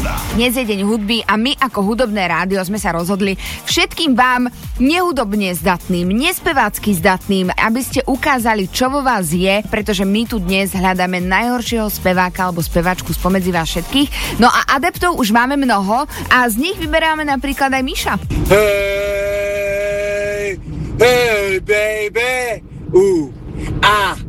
Dnes je deň hudby a my ako hudobné rádio sme sa rozhodli všetkým vám nehudobne zdatným, nespevácky zdatným, aby ste ukázali, čo vo vás je, pretože my tu dnes hľadáme najhoršieho speváka alebo speváčku spomedzi vás všetkých. No a adeptov už máme mnoho a z nich vyberáme napríklad aj Miša. Hey, hey baby, a